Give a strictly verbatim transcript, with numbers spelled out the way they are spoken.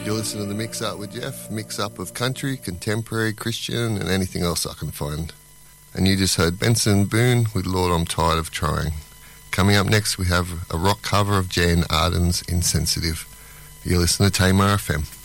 You're listening to The Mix Up with Jeff, mix up of country, contemporary, Christian and anything else I can find. And you just heard Benson Boone with Lord I'm Tired of Trying. Coming up next we have a rock cover of Jan Arden's Insensitive. You're listening to Tamar F M.